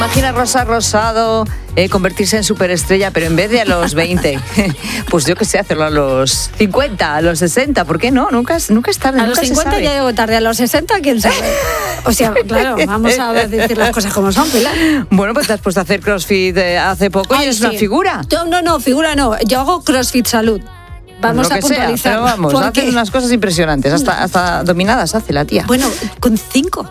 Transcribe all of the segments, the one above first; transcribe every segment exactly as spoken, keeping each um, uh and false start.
Imagina Rosa Rosado eh, convertirse en superestrella, pero en vez de a los veinte, pues yo qué sé, hacerlo a los cincuenta, a los sesenta, ¿por qué no? Nunca, nunca es tarde. A los cincuenta ya llego tarde, a los sesenta, quién sabe. O sea, claro, vamos a decir las cosas como son, Pilar. Bueno, pues te has puesto a hacer CrossFit eh, hace poco. Ay, y eres sí. una figura. No, no, no, figura no. Yo hago CrossFit Salud. Vamos Lo a que puntualizar. Sea, pero vamos, haces unas cosas impresionantes. Hasta, hasta dominadas hace la tía. Bueno, con cinco.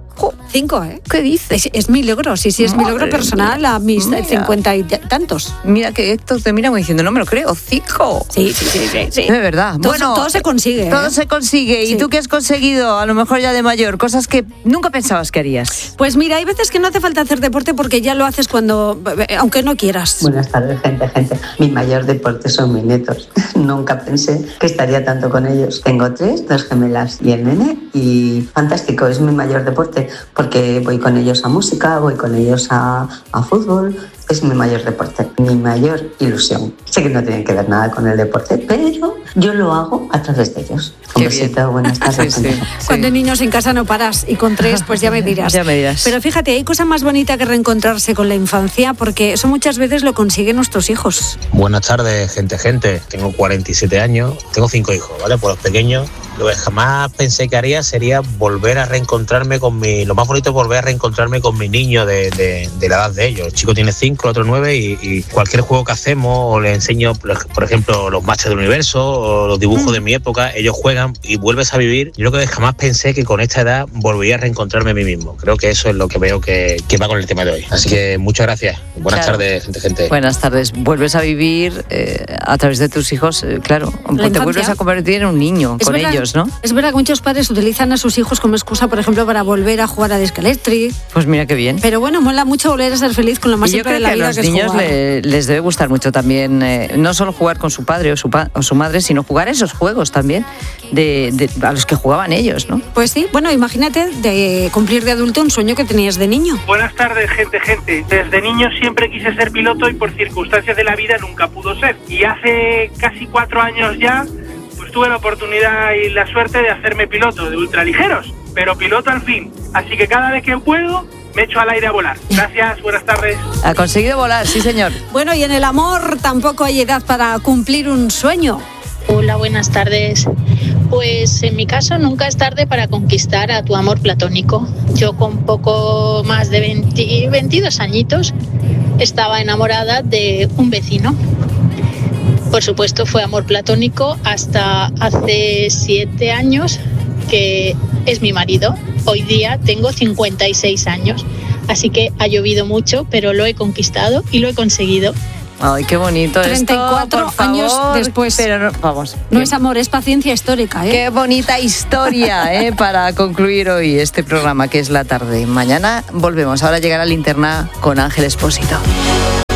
Cinco, ¿eh? ¿Qué dices? Es, es mi logro, sí, sí, es Madre mi logro personal a mis mira. cincuenta y tantos. Mira que Héctor te mira como diciendo, no me lo creo, cinco. Sí, sí, sí, sí. sí. De verdad. Todo, bueno, todo se consigue. Todo ¿eh? se consigue. ¿Y sí. tú qué has conseguido, a lo mejor ya de mayor? Cosas que nunca pensabas que harías. Pues mira, hay veces que no hace falta hacer deporte porque ya lo haces cuando, aunque no quieras. Buenas tardes, gente, gente. Mi mayor deporte son mis nietos. Nunca pensé que estaría tanto con ellos. Tengo tres, dos gemelas y el nene, y fantástico, es mi mayor deporte porque voy con ellos a música, voy con ellos a, a fútbol. Es mi mayor deporte, mi mayor ilusión. Sé que no tienen que ver nada con el deporte, pero yo lo hago a través de ellos. Un Qué besito, bien. buenas tardes. Sí, sí, Cuando hay sí. niños en casa no paras, y con tres pues ya me dirás. Ya me dirás. Pero fíjate, hay cosa más bonita que reencontrarse con la infancia, porque eso muchas veces lo consiguen nuestros hijos. Buenas tardes, gente, gente. Tengo cuarenta y siete años, tengo cinco hijos, ¿vale? Por los pequeños. Lo que jamás pensé que haría sería volver a reencontrarme con mi... Lo más bonito es volver a reencontrarme con mi niño de, de, de la edad de ellos. El chico tiene cinco, el otro nueve, y, y cualquier juego que hacemos, o le enseño, por ejemplo, los matches del universo, o los dibujos mm. de mi época, ellos juegan y vuelves a vivir. Yo creo que jamás pensé que con esta edad volvería a reencontrarme a mí mismo. Creo que eso es lo que veo que, que va con el tema de hoy. Así que muchas gracias. Buenas claro. tardes, gente, gente. Buenas tardes. Vuelves a vivir eh, a través de tus hijos, eh, claro. Te vuelves a convertir en un niño es con verdad. ellos, ¿no? Es verdad que muchos padres utilizan a sus hijos como excusa, por ejemplo, para volver a jugar a Disc Electric. Pues mira qué bien. Pero bueno, mola mucho volver a ser feliz con lo más simple de la vida, que es jugar. Yo creo que a los niños le, les debe gustar mucho también, eh, no solo jugar con su padre o su, pa- o su madre, sino jugar esos juegos también de, de, a los que jugaban ellos, ¿no? Pues sí, bueno, imagínate de cumplir de adulto un sueño que tenías de niño. Buenas tardes, gente, gente. Desde niño siempre quise ser piloto y por circunstancias de la vida nunca pudo ser. Y hace casi cuatro años ya, pues tuve la oportunidad y la suerte de hacerme piloto de ultraligeros, pero piloto al fin. Así que cada vez que puedo, me echo al aire a volar. Gracias, buenas tardes. Ha conseguido volar, sí señor. Bueno, y en el amor tampoco hay edad para cumplir un sueño. Hola, buenas tardes. Pues en mi caso nunca es tarde para conquistar a tu amor platónico. Yo con poco más de veinte, veintidós añitos estaba enamorada de un vecino. Por supuesto fue amor platónico hasta hace siete años, que es mi marido. Hoy día tengo cincuenta y seis años, así que ha llovido mucho, pero lo he conquistado y lo he conseguido. Ay, qué bonito treinta y cuatro esto, años favor, después. Pero no, vamos. No es amor, es paciencia histórica, ¿eh? Qué bonita historia, ¿eh? Para concluir hoy este programa, que es La Tarde. Mañana volvemos. Ahora llegará Linterna con Ángel Expósito.